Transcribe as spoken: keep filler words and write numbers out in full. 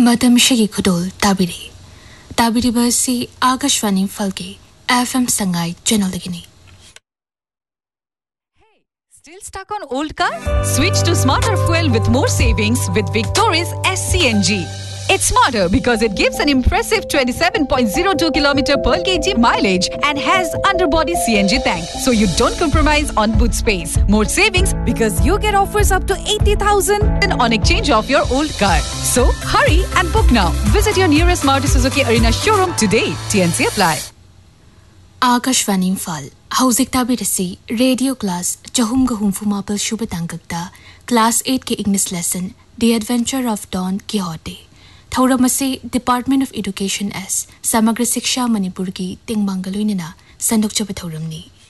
Madamshagi Kudol Tabiri Tabiri Basi Agashwani Falke F M Sangai Janalagini. Still stuck on old car? Switch to smarter fuel with more savings with Victorious S C N G. It's smarter because it gives an impressive twenty-seven point zero two kilometers per kg mileage and has underbody C N G tank, so you don't compromise on boot space. More savings because you get offers up to eighty thousand on exchange of your old car. So hurry and book now. Visit your nearest Maruti Suzuki Arena showroom today. T N C apply. Akashvani Imphal Hauzik Tabirasi Radio Class Chahumga Humfumapal Shubatangakta Class eight ke English lesson The Adventure of Don Quixote. Thauramasi Department of Education S Samagra Siksha Manipur ki Tingmangaluinina Sandokchaba Thauramni.